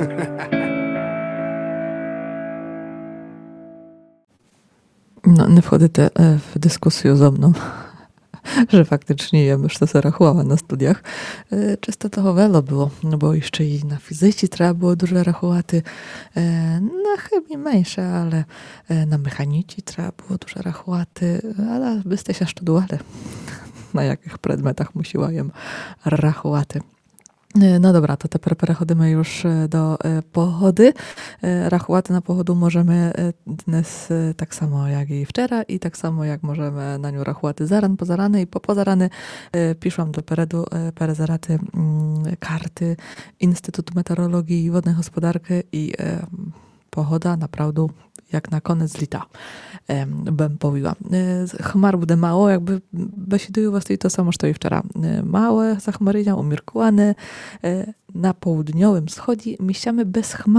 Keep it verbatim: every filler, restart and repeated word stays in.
No, не входите в дискусію зо мною, że faktycznie jemy što se rachowała na studiach. Często toho veľa było, no bo jeszcze i na fizyce trzeba było dużo rachowaty, na chemii mniejsze, ale na mechanici trzeba było dużo rachowaty, ale byste się sztudowały, na jakich predmetach musiała jem rachowaty. No dobra, to tepер переходимо już do pochody. Rachувати na pochodu możemy dnes tak samo jak i wczoraj i tak samo jak możemy na nią rachувати zaran, pozarany i po pozarany. Piszłam do peredu perezaraty karty Instytutu Meteorologii i Wodnej Gospodarki i pochoda naprawdę jak na koniec lita, bym powiedziała. Chmar bude mało, jakby besidują was to samo, co i wczoraj. Małe zachmarzenia, umiarkowane, na południowym wschodzie mieściamy bez chmar.